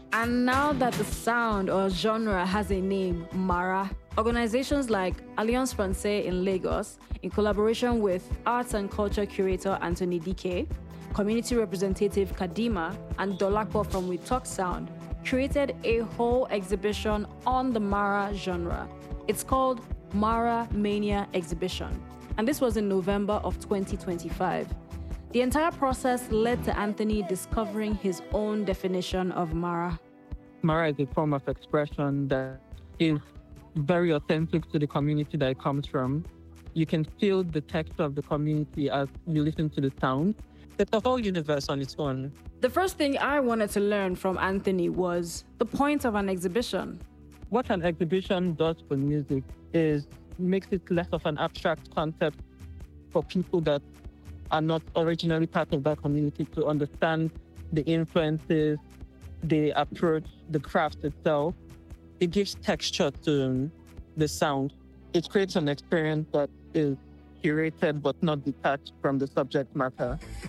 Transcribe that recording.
And now that the sound or genre has a name, Mara, organizations like Alliance Francaise in Lagos, in collaboration with arts and culture curator Anthony Dike, community representative Kadima, and Dolapo from We Talk Sound, created a whole exhibition on the Mara genre. It's called Mara Mania Exhibition, and this was in November of 2025. The entire process led to Anthony discovering his own definition of Mara. Mara is a form of expression that is very authentic to the community that it comes from. You can feel the texture of the community as you listen to the sound. It's a whole universe on its own. The first thing I wanted to learn from Anthony was the point of an exhibition. What an exhibition does for music is makes it less of an abstract concept for people that are not originally part of that community to understand the influences, the approach, the craft itself. It gives texture to the sound. It creates an experience that is curated but not detached from the subject matter.